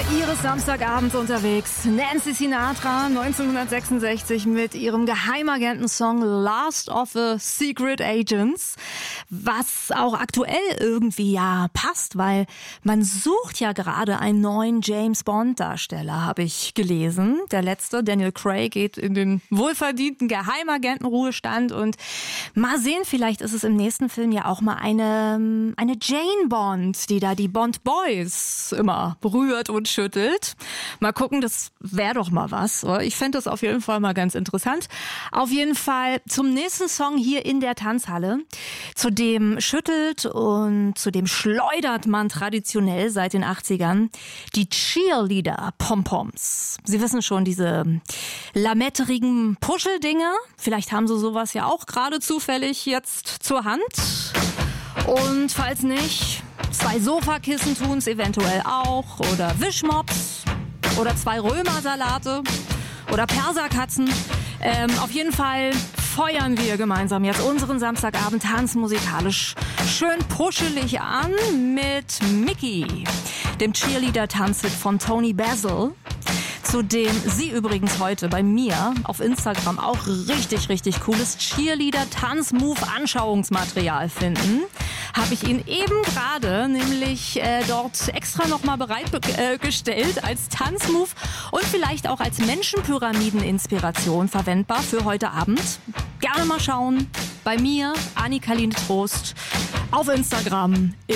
Ihres Samstagabends unterwegs. Nancy Sinatra 1966 mit ihrem Geheimagenten-Song Last of the Secret Agents, was auch aktuell irgendwie ja passt, weil man sucht ja gerade einen neuen James-Bond-Darsteller, habe ich gelesen. Der letzte, Daniel Craig, geht in den wohlverdienten Geheimagenten-Ruhestand und mal sehen, vielleicht ist es im nächsten Film ja auch mal eine Jane Bond, die da die Bond Boys immer berührt und schüttelt. Mal gucken, das wäre doch mal was. Ich fände das auf jeden Fall mal ganz interessant. Auf jeden Fall zum nächsten Song hier in der Tanzhalle. Zu dem schüttelt und zu dem schleudert man traditionell seit den 80ern die Cheerleader-Pompoms. Sie wissen schon, diese lametterigen Puscheldinge. Vielleicht haben Sie sowas ja auch gerade zufällig jetzt zur Hand. Und falls nicht, 2 Sofakissen tun es eventuell auch oder Wischmops oder 2 Römersalate oder Perserkatzen. Auf jeden Fall feuern wir gemeinsam jetzt unseren Samstagabend tanzmusikalisch schön puschelig an mit Mickey, dem Cheerleader-Tanzhit von Tony Basil, zu dem Sie übrigens heute bei mir auf Instagram auch richtig cooles Cheerleader-Tanzmove-Anschauungsmaterial finden. Habe ich Ihnen eben gerade nämlich dort extra nochmal bereitgestellt als Tanzmove und vielleicht auch als Menschenpyramiden-Inspiration verwendbar für heute Abend. Gerne mal schauen. Bei mir, Annika Linde Trost, auf Instagram.